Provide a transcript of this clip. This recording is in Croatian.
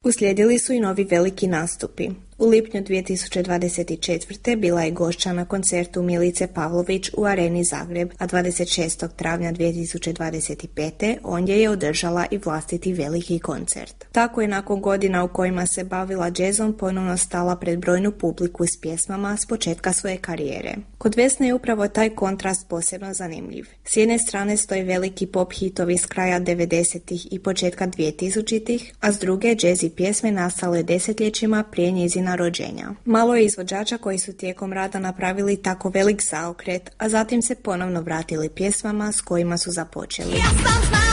Uslijedili su i novi veliki nastupi. U lipnju 2024. bila je gošća na koncertu Milice Pavlović u Areni Zagreb, a 26. travnja 2025. ondje je održala i vlastiti veliki koncert. Tako je nakon godina u kojima se bavila džezom ponovno stala pred brojnu publiku s pjesmama s početka svoje karijere. Kod Vesne je upravo taj kontrast posebno zanimljiv. S jedne strane stoji veliki pop hitovi s kraja 90-ih i početka 2000-ih, a s druge džez i pjesme nastale desetljećima prije njezina rođenja. Malo je izvođača koji su tijekom rada napravili tako velik zaokret, a zatim se ponovno vratili pjesmama s kojima su započeli.